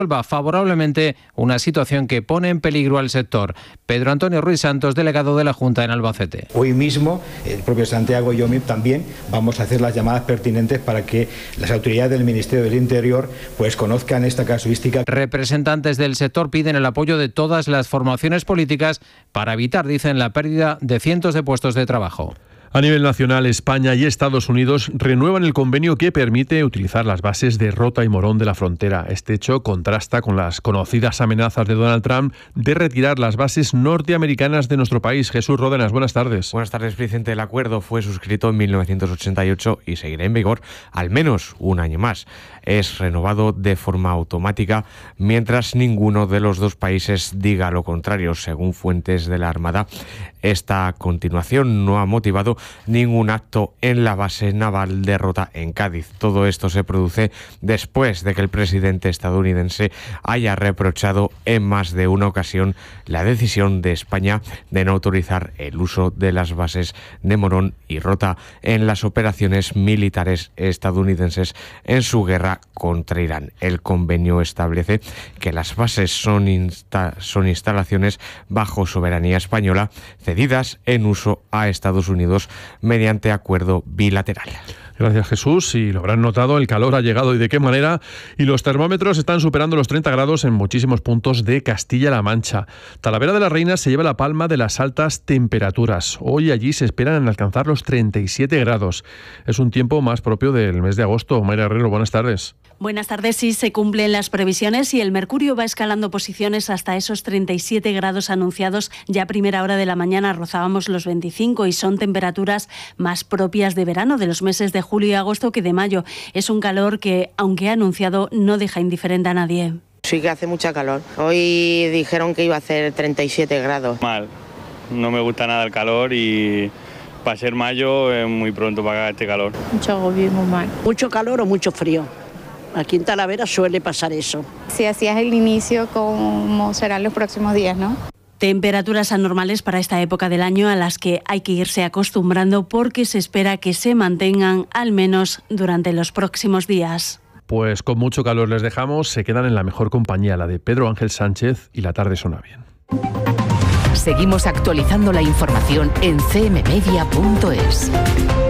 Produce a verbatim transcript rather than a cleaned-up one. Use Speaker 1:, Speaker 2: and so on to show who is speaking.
Speaker 1: resuelva favorablemente una situación que pone en peligro al sector. Pedro Antonio Ruiz Santos, delegado de la Junta en Albacete.
Speaker 2: Hoy mismo, el propio Santiago y yo también vamos a hacer las llamadas pertinentes para que las autoridades del Ministerio del Interior pues conozcan esta casuística.
Speaker 1: Representantes del sector piden el apoyo de todas las formaciones políticas para evitar, dicen, la pérdida de cientos de puestos de trabajo.
Speaker 3: A nivel nacional, España y Estados Unidos renuevan el convenio que permite utilizar las bases de Rota y Morón de la frontera. Este hecho contrasta con las conocidas amenazas de Donald Trump de retirar las bases norteamericanas de nuestro país. Jesús Ródenas, buenas tardes.
Speaker 4: Buenas tardes, presidente. El acuerdo fue suscrito en mil novecientos ochenta y ocho y seguirá en vigor al menos un año más. Es renovado de forma automática mientras ninguno de los dos países diga lo contrario. Según fuentes de la Armada, esta continuación no ha motivado ningún acto en la base naval de Rota en Cádiz. Todo esto se produce después de que el presidente estadounidense haya reprochado en más de una ocasión la decisión de España de no autorizar el uso de las bases de Morón y Rota en las operaciones militares estadounidenses en su guerra contra Irán. El convenio establece que las bases son, insta- son instalaciones bajo soberanía española cedidas en uso a Estados Unidos mediante acuerdo bilateral.
Speaker 3: Gracias, Jesús. Y lo habrán notado, el calor ha llegado y de qué manera. Y los termómetros están superando los treinta grados en muchísimos puntos de Castilla-La Mancha. Talavera de la Reina se lleva la palma de las altas temperaturas. Hoy allí se esperan alcanzar los treinta y siete grados. Es un tiempo más propio del mes de agosto. Mayra Herrero, buenas tardes.
Speaker 5: Buenas tardes. Sí, se cumplen las previsiones y el mercurio va escalando posiciones hasta esos treinta y siete grados anunciados. Ya a primera hora de la mañana rozábamos los veinticinco y son temperaturas más propias de verano, de los meses de julio y agosto que de mayo. Es un calor que, aunque ha anunciado, no deja indiferente a nadie.
Speaker 6: Sí que hace mucha calor. Hoy dijeron que iba a hacer treinta y siete grados.
Speaker 7: Mal, no me gusta nada el calor y para ser mayo es muy pronto para este calor.
Speaker 8: Mucho agobio, muy mal.
Speaker 9: Mucho calor o mucho frío. Aquí en Talavera suele pasar eso.
Speaker 10: Si hacías el inicio, ¿cómo serán los próximos días, no?
Speaker 5: Temperaturas anormales para esta época del año a las que hay que irse acostumbrando porque se espera que se mantengan al menos durante los próximos días.
Speaker 3: Pues con mucho calor les dejamos, se quedan en la mejor compañía, la de Pedro Ángel Sánchez y La Tarde Suena Bien.
Speaker 11: Seguimos actualizando la información en c m media punto es.